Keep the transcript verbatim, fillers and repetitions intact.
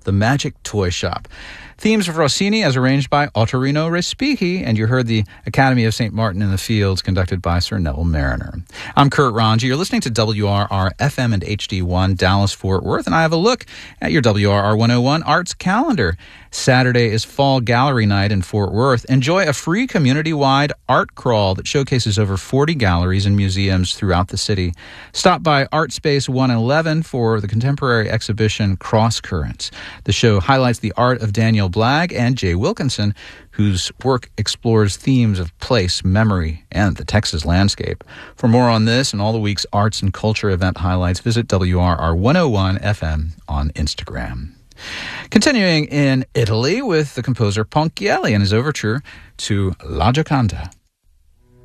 The Magic Toy Shop. Themes of Rossini as arranged by Ottorino Respighi, and you heard the Academy of Saint Martin in the Fields conducted by Sir Neville Mariner. I'm Kurt Ranji. You're listening to W R R F M and H D one Dallas-Fort Worth, and I have a look at your W R R one oh one Arts calendar. Saturday is Fall Gallery Night in Fort Worth. Enjoy a free community-wide art crawl that showcases over forty galleries and museums throughout the city. Stop by Art Space one eleven for the contemporary exhibition Cross Currents. The show highlights the art of Daniel Blagg and Jay Wilkinson, whose work explores themes of place, memory, and the Texas landscape. For more on this and all the week's arts and culture event highlights, visit W R R one oh one F M on Instagram. Continuing in Italy with the composer Ponchielli and his overture to La Gioconda.